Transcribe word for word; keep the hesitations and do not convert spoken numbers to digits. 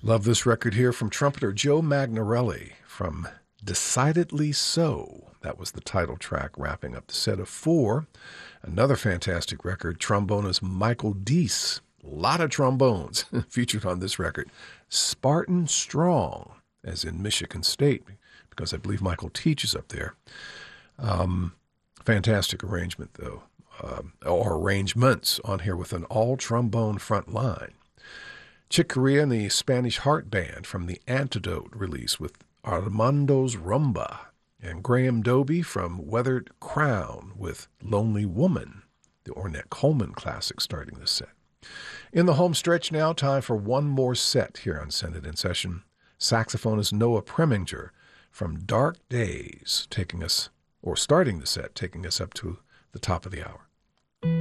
Love this record here from trumpeter Joe Magnarelli from Decidedly So. That was the title track, wrapping up the set of four. Another fantastic record, trombonist Michael Deese. A lot of trombones featured on this record. Spartan Strong, as in Michigan State, because I believe Michael teaches up there. Um, fantastic arrangement, though, uh, or arrangements on here with an all-trombone front line. Chick Corea and the Spanish Heart Band from the Antidote release with Armando's Rumba, and Graham Doby from Weathered Crown with Lonely Woman, the Ornette Coleman classic starting this set. In the home stretch now, time for one more set here on Send It In Session. Saxophonist Noah Preminger from Dark Days taking us, or starting the set, taking us up to the top of the hour.